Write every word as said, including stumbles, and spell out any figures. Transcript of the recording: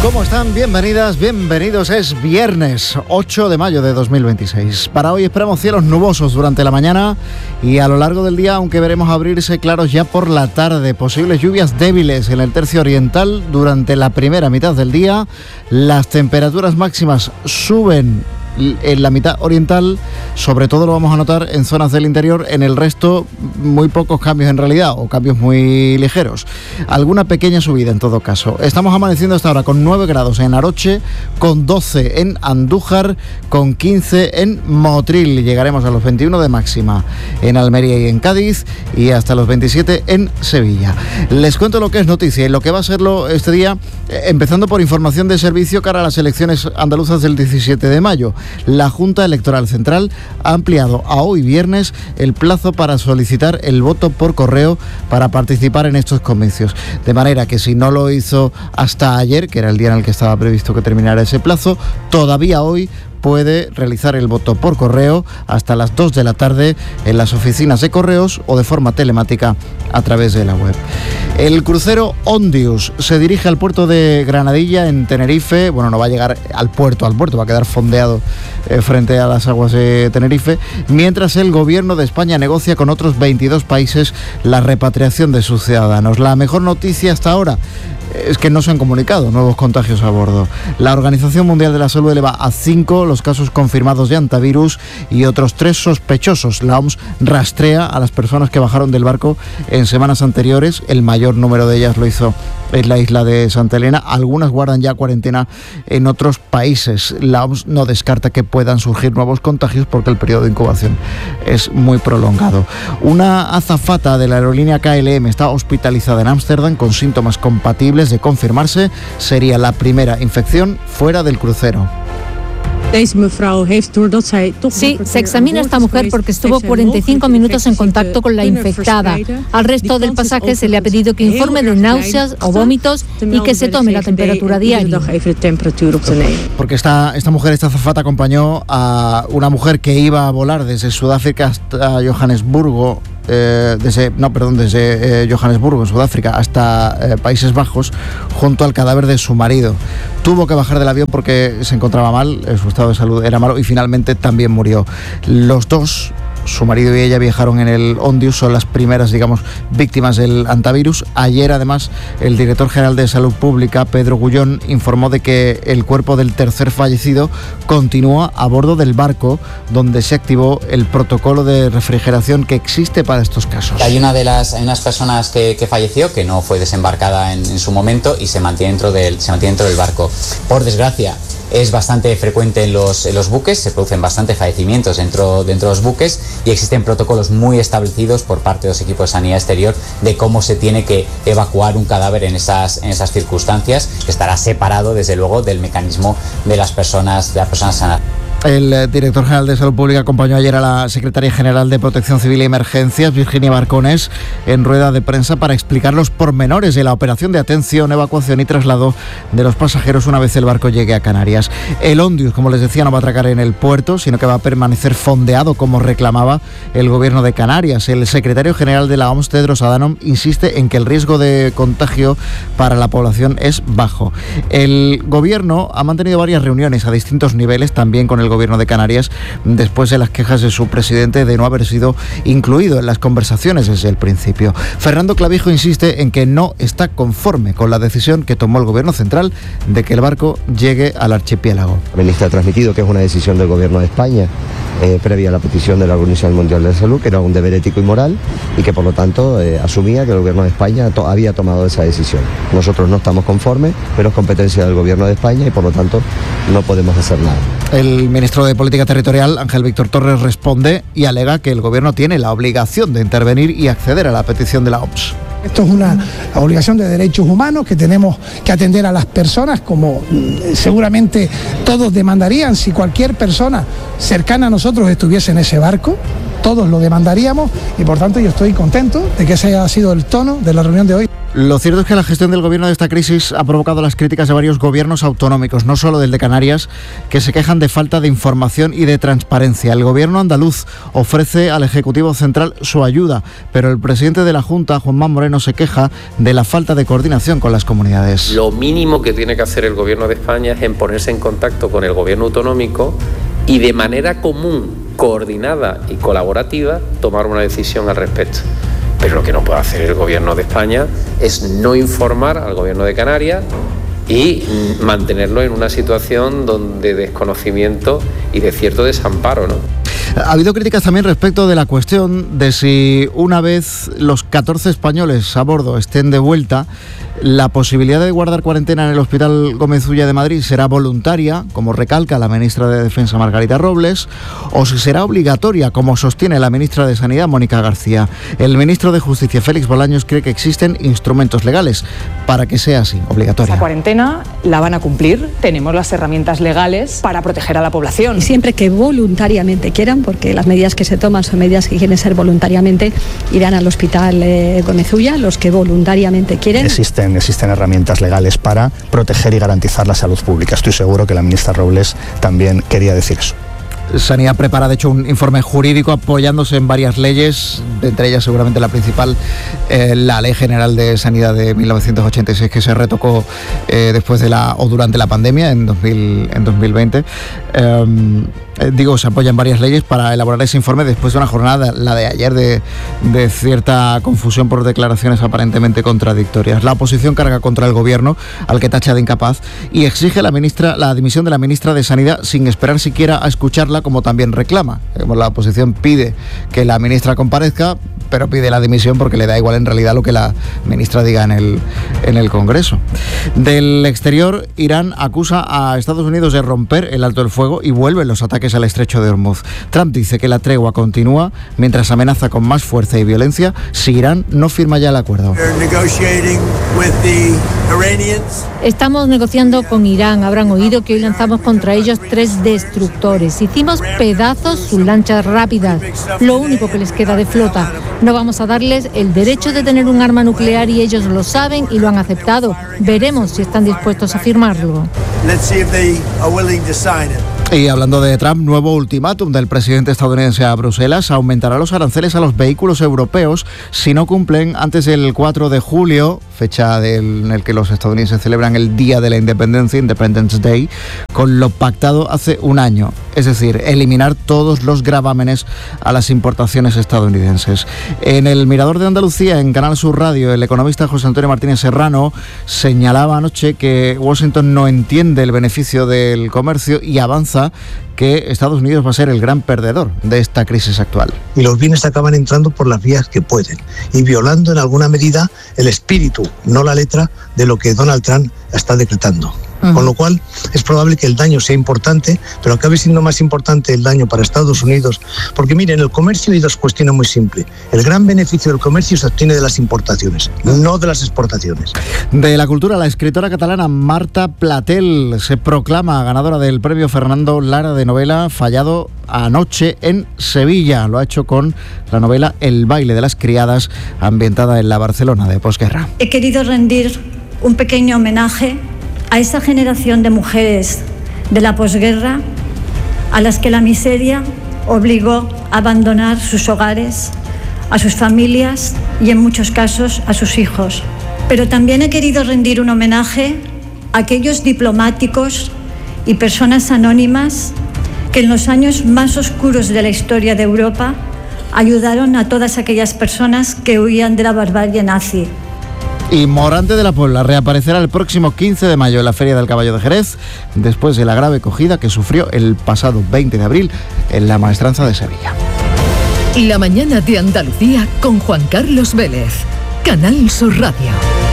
¿Cómo están? Bienvenidas, bienvenidos. Es viernes ocho de mayo de dos mil veintiséis. Para hoy esperamos cielos nubosos durante la mañana y a lo largo del día, aunque veremos abrirse claros ya por la tarde. Posibles lluvias débiles en el tercio oriental durante la primera mitad del día. Las temperaturas máximas suben en la mitad oriental, sobre todo lo vamos a notar en zonas del interior. En el resto, muy pocos cambios en realidad, o cambios muy ligeros. Alguna pequeña subida en todo caso. Estamos amaneciendo hasta ahora con nueve grados en Aroche, con doce en Andújar, con quince en Motril. Llegaremos a los veintiuno de máxima en Almería y en Cádiz, y hasta los veintisiete en Sevilla. Les cuento lo que es noticia y lo que va a serlo este día, empezando por información de servicio cara a las elecciones andaluzas del diecisiete de mayo. La Junta Electoral Central ha ampliado a hoy viernes el plazo para solicitar el voto por correo para participar en estos comicios. De manera que si no lo hizo hasta ayer, que era el día en el que estaba previsto que terminara ese plazo, todavía hoy puede realizar el voto por correo hasta las dos de la tarde en las oficinas de correos o de forma telemática a través de la web. El crucero Ondius se dirige al puerto de Granadilla en Tenerife. Bueno, no va a llegar al puerto, al puerto, va a quedar fondeado eh, frente a las aguas de Tenerife, mientras el gobierno de España negocia con otros veintidós países la repatriación de sus ciudadanos. La mejor noticia hasta ahora es que no se han comunicado nuevos contagios a bordo. La Organización Mundial de la Salud eleva a cinco los casos confirmados de hantavirus y otros tres sospechosos. La O M S rastrea a las personas que bajaron del barco en semanas anteriores. El mayor número de ellas lo hizo en la isla de Santa Elena. Algunas guardan ya cuarentena en otros países. La O M S no descarta que puedan surgir nuevos contagios porque el periodo de incubación es muy prolongado. Una azafata de la aerolínea K L M está hospitalizada en Ámsterdam con síntomas compatibles de confirmarse. Sería la primera infección fuera del crucero. Sí, se examina a esta mujer porque estuvo cuarenta y cinco minutos en contacto con la infectada. Al resto del pasaje se le ha pedido que informe de náuseas o vómitos y que se tome la temperatura diaria. Porque esta, esta mujer, esta azafata, acompañó a una mujer que iba a volar desde Sudáfrica hasta Johannesburgo. Eh, desde, no, perdón, desde eh, Johannesburgo, en Sudáfrica, hasta eh, Países Bajos, junto al cadáver de su marido. Tuvo que bajar del avión porque se encontraba mal, eh, su estado de salud era malo y finalmente también murió. Los dos, su marido y ella, viajaron en el Ondius, son las primeras, digamos, víctimas del hantavirus. Ayer, además, el director general de Salud Pública, Pedro Gullón, informó de que el cuerpo del tercer fallecido continúa a bordo del barco, donde se activó el protocolo de refrigeración que existe para estos casos. Hay una de las hay unas personas que, que falleció, que no fue desembarcada en, en su momento y se mantiene dentro del, se mantiene dentro del barco. Por desgracia, es bastante frecuente en los, en los buques, se producen bastantes fallecimientos dentro, dentro de los buques y existen protocolos muy establecidos por parte de los equipos de sanidad exterior de cómo se tiene que evacuar un cadáver en esas, en esas circunstancias, que estará separado desde luego del mecanismo de las personas, de las personas sanas. El director general de Salud Pública acompañó ayer a la secretaria general de Protección Civil y Emergencias, Virginia Barcones, en rueda de prensa para explicar los pormenores de la operación de atención, evacuación y traslado de los pasajeros una vez el barco llegue a Canarias. El Ondius, como les decía, no va a atracar en el puerto, sino que va a permanecer fondeado como reclamaba el gobierno de Canarias. El secretario general de la O M S, Tedros Adhanom, insiste en que el riesgo de contagio para la población es bajo. El gobierno ha mantenido varias reuniones a distintos niveles, también con el gobierno de Canarias, después de las quejas de su presidente de no haber sido incluido en las conversaciones desde el principio. Fernando Clavijo insiste en que no está conforme con la decisión que tomó el gobierno central de que el barco llegue al archipiélago. La ministra ha transmitido que es una decisión del gobierno de España, eh, previa a la petición de la Organización Mundial de la Salud, que era un deber ético y moral y que por lo tanto eh, asumía que el gobierno de España to- había tomado esa decisión. Nosotros no estamos conformes, pero es competencia del gobierno de España y por lo tanto no podemos hacer nada. El ministro de Política Territorial, Ángel Víctor Torres, responde y alega que el gobierno tiene la obligación de intervenir y acceder a la petición de la O M S. Esto es una obligación de derechos humanos que tenemos que atender a las personas, como seguramente todos demandarían si cualquier persona cercana a nosotros estuviese en ese barco. todos lo demandaríamos y por tanto yo estoy contento de que ese haya sido el tono de la reunión de hoy. Lo cierto es que la gestión del gobierno de esta crisis ha provocado las críticas de varios gobiernos autonómicos, no solo del de Canarias, que se quejan de falta de información y de transparencia. El gobierno andaluz ofrece al Ejecutivo Central su ayuda, pero el presidente de la Junta, Juanma Moreno, se queja de la falta de coordinación con las comunidades. Lo mínimo que tiene que hacer el gobierno de España es en ponerse en contacto con el gobierno autonómico y de manera común, coordinada y colaborativa tomar una decisión al respecto. Pero lo que no puede hacer el gobierno de España es no informar al gobierno de Canarias y mantenerlo en una situación donde desconocimiento y de cierto desamparo, ¿no? Ha habido críticas también respecto de la cuestión de si una vez los catorce españoles a bordo estén de vuelta, la posibilidad de guardar cuarentena en el Hospital Gómez Ulla de Madrid será voluntaria, como recalca la ministra de Defensa Margarita Robles, o si será obligatoria, como sostiene la ministra de Sanidad Mónica García. El ministro de Justicia Félix Bolaños cree que existen instrumentos legales para que sea así, obligatoria. Esa cuarentena la van a cumplir, tenemos las herramientas legales para proteger a la población. Y siempre que voluntariamente quieran, porque las medidas que se toman son medidas que quieren ser voluntariamente, irán al Hospital eh, Gómez Ulla, los que voluntariamente quieren. Existen Existen herramientas legales para proteger y garantizar la salud pública. Estoy seguro que la ministra Robles también quería decir eso. Sanidad prepara, de hecho, un informe jurídico apoyándose en varias leyes, de entre ellas seguramente la principal, eh, la Ley General de Sanidad de mil novecientos ochenta y seis, que se retocó eh, después de la o durante la pandemia en, dos mil, en dos mil veinte. Eh, eh, digo, se apoyan varias leyes para elaborar ese informe después de una jornada, la de ayer, de, de cierta confusión por declaraciones aparentemente contradictorias. La oposición carga contra el gobierno, al que tacha de incapaz, y exige la ministra la dimisión de la ministra de Sanidad sin esperar siquiera a escucharla, como también reclama. La oposición pide que la ministra comparezca, pero pide la dimisión porque le da igual en realidad lo que la ministra diga en el, en el Congreso. Del exterior, Irán acusa a Estados Unidos de romper el alto el fuego y vuelven los ataques al estrecho de Hormuz. Trump dice que la tregua continúa mientras amenaza con más fuerza y violencia si Irán no firma ya el acuerdo. Estamos negociando con Irán. Habrán oído que hoy lanzamos contra ellos tres destructores. Hicimos pedazos sus lanchas rápidas, lo único que les queda de flota. No vamos a darles el derecho de tener un arma nuclear y ellos lo saben y lo han aceptado. Veremos si están dispuestos a firmarlo. Y hablando de Trump, nuevo ultimátum del presidente estadounidense a Bruselas: aumentará los aranceles a los vehículos europeos si no cumplen antes del cuatro de julio, fecha del, en el que los estadounidenses celebran el Día de la Independencia, Independence Day, con lo pactado hace un año. Es decir, eliminar todos los gravámenes a las importaciones estadounidenses. En el Mirador de Andalucía, en Canal Sur Radio, el economista José Antonio Martínez Serrano señalaba anoche que Washington no entiende el beneficio del comercio y avanza que Estados Unidos va a ser el gran perdedor de esta crisis actual. Y los bienes acaban entrando por las vías que pueden y violando en alguna medida el espíritu, no la letra, de lo que Donald Trump está decretando. Uh-huh. Con lo cual es probable que el daño sea importante, pero acabe siendo más importante el daño para Estados Unidos, porque miren, en el comercio hay dos cuestiones muy simples. El gran beneficio del comercio se obtiene de las importaciones, no de las exportaciones. De la cultura, la escritora catalana Marta Platel se proclama ganadora del premio Fernando Lara de novela, fallado anoche en Sevilla. Lo ha hecho con la novela El baile de las criadas, ambientada en la Barcelona de posguerra. He querido rendir un pequeño homenaje a esa generación de mujeres de la posguerra a las que la miseria obligó a abandonar sus hogares, a sus familias y en muchos casos a sus hijos. Pero también he querido rendir un homenaje a aquellos diplomáticos y personas anónimas que en los años más oscuros de la historia de Europa ayudaron a todas aquellas personas que huían de la barbarie nazi. Y Morante de la Puebla reaparecerá el próximo quince de mayo en la Feria del Caballo de Jerez, después de la grave acogida que sufrió el pasado veinte de abril en la Maestranza de Sevilla. La mañana de Andalucía con Juan Carlos Vélez, Canal Sur Radio.